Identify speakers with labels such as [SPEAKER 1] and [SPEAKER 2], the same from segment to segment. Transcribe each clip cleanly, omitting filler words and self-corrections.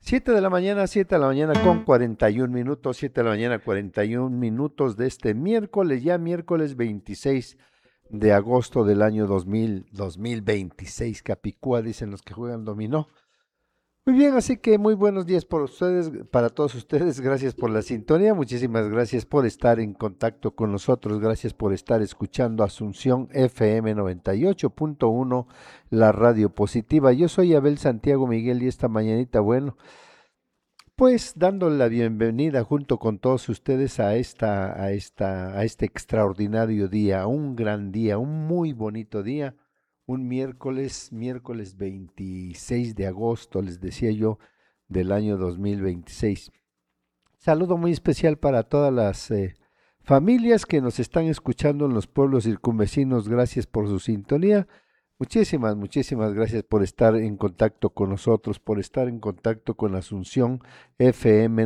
[SPEAKER 1] 7 de la mañana con 41 minutos, 7 de la mañana 41 minutos de este miércoles, ya miércoles 26 de agosto del año 2026. Capicúa, dicen los que juegan dominó. Muy bien, así que muy buenos días por ustedes, para todos ustedes. Gracias por la sintonía, muchísimas gracias por estar en contacto con nosotros, gracias por estar escuchando Asunción FM 98.1, la radio positiva. Yo soy Abel Santiago Miguel y esta mañanita, bueno, pues dándole la bienvenida junto con todos ustedes a este extraordinario día, un gran día, un muy bonito día, un miércoles 26 de agosto, les decía yo, del año 2026. Saludo muy especial para todas las familias que nos están escuchando en los pueblos circunvecinos. Gracias por su sintonía. Muchísimas gracias por estar en contacto con nosotros, por estar en contacto con Asunción FM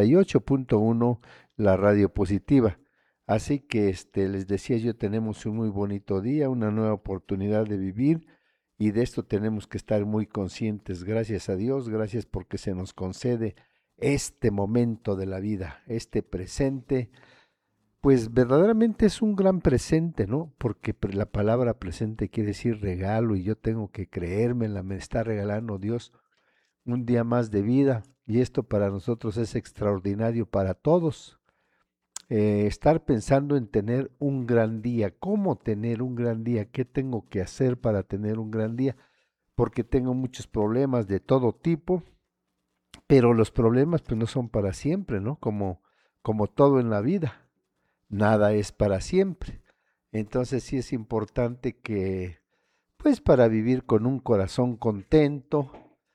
[SPEAKER 1] 98.1, la radio positiva. Así que les decía yo, tenemos un muy bonito día, una nueva oportunidad de vivir y de esto tenemos que estar muy conscientes. Gracias a Dios, gracias porque se nos concede este momento de la vida, este presente pues verdaderamente es un gran presente, ¿no? Porque la palabra presente quiere decir regalo y yo tengo que creérmela, me está regalando Dios un día más de vida y esto para nosotros es extraordinario para todos. Estar pensando en tener un gran día, ¿cómo tener un gran día? ¿Qué tengo que hacer para tener un gran día? Porque tengo muchos problemas de todo tipo, pero los problemas pues no son para siempre, ¿no? Como todo en la vida nada es para siempre. Entonces sí es importante que, pues para vivir con un corazón contento,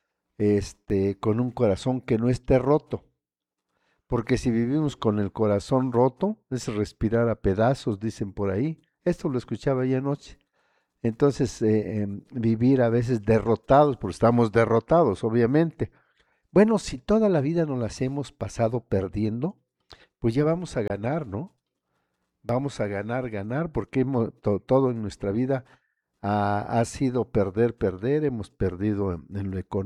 [SPEAKER 1] con un corazón que no esté roto. Porque si vivimos con el corazón roto, es respirar a pedazos, dicen por ahí. Esto lo escuchaba ayer anoche. Entonces, vivir a veces derrotados, porque estamos derrotados, obviamente. Bueno, si toda la vida nos las hemos pasado perdiendo, pues ya vamos a ganar, ¿no? Vamos a ganar, porque todo en nuestra vida ha sido perder, hemos perdido en lo económico.